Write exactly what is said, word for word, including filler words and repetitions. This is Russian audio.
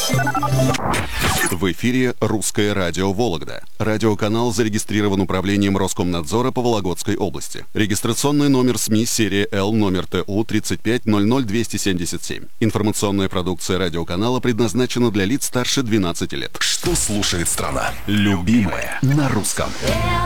В эфире «Русское радио Вологда». Радиоканал зарегистрирован управлением Роскомнадзора по Вологодской области. Регистрационный номер СМИ серия Л номер Т У тридцать пять ноль ноль двести семьдесят семь. Информационная продукция радиоканала предназначена для лиц старше двенадцати лет. Что слушает страна? Любимое на русском.